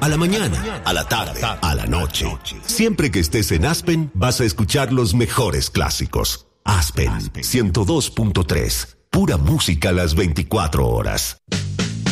a la mañana, a la tarde, a la noche. Siempre que estés en Aspen, vas a escuchar los mejores clásicos. Aspen 102.3. Pura música las 24 horas.